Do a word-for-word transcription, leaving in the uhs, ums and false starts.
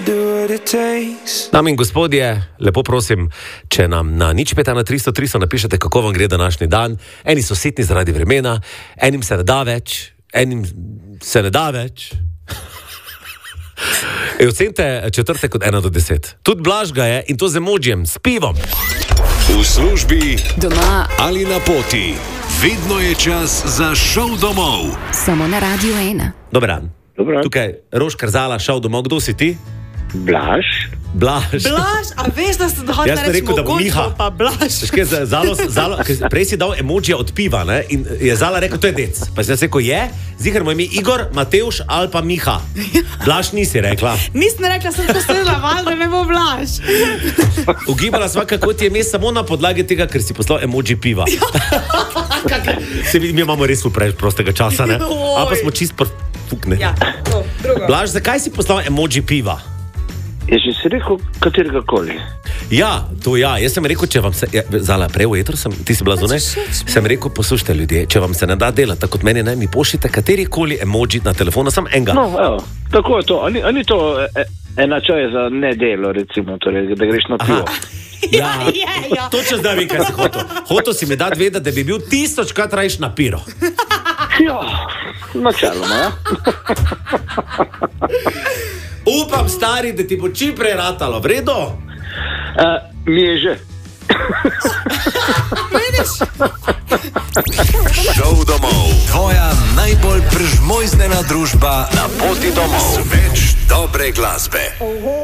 Dame in gospodje, lepo prosim, če nam na nič pet na tristo tristo napišete, kako vam gre današnji dan. Eni so sitni zaradi vremena, enim se ne da več, enim se ne da več. E, ocenite četrtek od ena do deset. Tudi Blaž ga je in to z emojijem, s pivom. V službi, doma ali na poti, vedno je čas za šov domov. Samo na Radiu ena. Dober dan. Dober dan. Tukaj Roš Krzala, šov domov. Kdo si ti? Blaž. Blaž. Blaž, a veš, da ste dohodili Jaz sem rekel, da bo Miha. Pa Blaž. Škaj, Zalo, Zalo, prej si dal emojija od piva, ne? In je Zala rekel, to je dec. Pa si jaz rekel, je, ziher moj ime Igor, Matevž ali pa Miha. Blaž nisi rekla. Nisem rekla, sem posledila val, da ne bo Blaž. Ugibala sva, kako ti je ime samo na podlagi tega, ker si poslal emoji piva. Se mi, mi imamo res preveč prostega časa, ne? A pa smo čist fukne. Ja, to, drugo. Blaž, zakaj si poslal emoji piva? Je že si rekel katerega koli? Ja, to ja. Jaz sem rekel, če vam se... Ja, Zala, prej v etru sem, ti si bila zunaj, sem rekel, poslušajte ljudje, če vam se ne da delati, tako kot meni, naj mi pošljite katerikoli emoji na telefonu, sam enega. No, evo, tako je to. A ni, a ni to e, enačaj za nedelo, recimo, torej, da greš na pivo? Ja, je, ja. Točno zdaj vem, kaj si hotel. Hotel si mi dati vedeti, da bi bil tisočkrat rajš na piro. Ja, načeloma, ja. Upam, stari, da ti bo čim prej ratalo, v redu? Uh, mi je že. Šov domov, tvoja najbolj prežmojznena družba na poti domov. Več dobre glasbe.